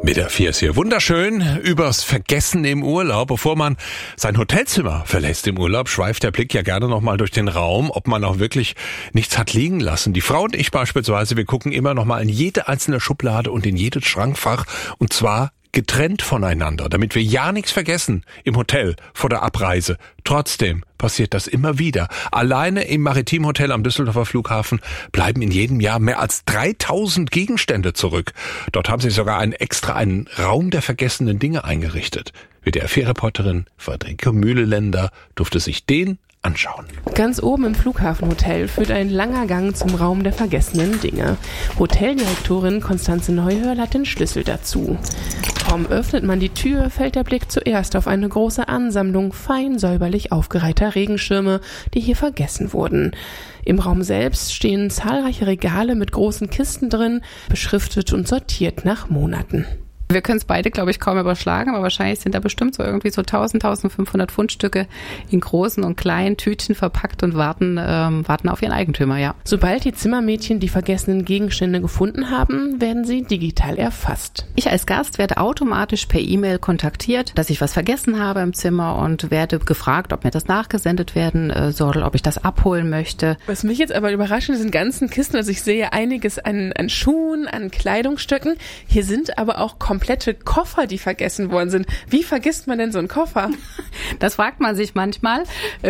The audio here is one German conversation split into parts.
Mit der 4 ist hier wunderschön übers Vergessen im Urlaub. Bevor man sein Hotelzimmer verlässt im Urlaub, schweift der Blick ja gerne nochmal durch den Raum, ob man auch wirklich nichts hat liegen lassen. Die Frau und ich beispielsweise, wir gucken immer nochmal in jede einzelne Schublade und in jedes Schrankfach, und zwar getrennt voneinander, damit wir ja nichts vergessen im Hotel vor der Abreise. Trotzdem passiert das immer wieder. Alleine im Maritim-Hotel am Düsseldorfer Flughafen bleiben in jedem Jahr mehr als 3000 Gegenstände zurück. Dort haben sie sogar einen Raum der vergessenen Dinge eingerichtet. WDR-4-Reporterin Friederike Mühleländer durfte sich den anschauen. Ganz oben im Flughafenhotel führt ein langer Gang zum Raum der vergessenen Dinge. Hoteldirektorin Konstanze Neuhörl hat den Schlüssel dazu. Kaum öffnet man die Tür, fällt der Blick zuerst auf eine große Ansammlung fein säuberlich aufgereihter Regenschirme, die hier vergessen wurden. Im Raum selbst stehen zahlreiche Regale mit großen Kisten drin, beschriftet und sortiert nach Monaten. Wir können es beide, glaube ich, kaum überschlagen, aber wahrscheinlich sind da bestimmt so irgendwie so 1500 Fundstücke in großen und kleinen Tütchen verpackt und warten auf ihren Eigentümer, ja. Sobald die Zimmermädchen die vergessenen Gegenstände gefunden haben, werden sie digital erfasst. Ich als Gast werde automatisch per E-Mail kontaktiert, dass ich was vergessen habe im Zimmer, und werde gefragt, ob mir das nachgesendet werden soll, ob ich das abholen möchte. Was mich jetzt aber überrascht, sind ganzen Kisten, also ich sehe einiges an Schuhen, an Kleidungsstücken. Hier sind aber auch komplette Koffer, die vergessen worden sind. Wie vergisst man denn so einen Koffer? Das fragt man sich manchmal.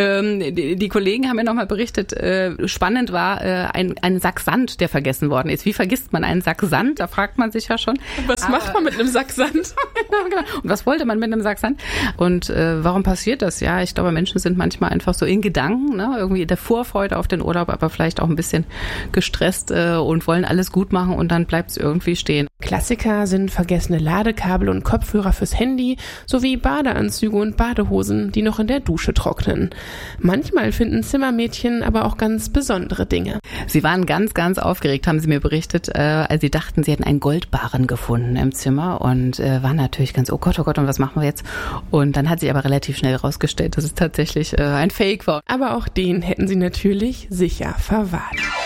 Die Kollegen haben mir nochmal berichtet, spannend war ein Sack Sand, der vergessen worden ist. Wie vergisst man einen Sack Sand? Da fragt man sich ja schon. Was macht man mit einem Sack Sand? Und was wollte man mit einem Sack Sand? Und warum passiert das? Ja, ich glaube, Menschen sind manchmal einfach so in Gedanken, ne? Irgendwie in der Vorfreude auf den Urlaub, aber vielleicht auch ein bisschen gestresst und wollen alles gut machen, und dann bleibt es irgendwie stehen. Klassiker sind vergessene Ladekabel und Kopfhörer fürs Handy sowie Badeanzüge und Badehosen, die noch in der Dusche trocknen. Manchmal finden Zimmermädchen aber auch ganz besondere Dinge. Sie waren ganz, ganz aufgeregt, haben sie mir berichtet, als sie dachten, sie hätten einen Goldbarren gefunden im Zimmer, und waren natürlich ganz, oh Gott, und was machen wir jetzt? Und dann hat sich aber relativ schnell herausgestellt, dass es tatsächlich ein Fake war. Aber auch den hätten sie natürlich sicher verwahrt.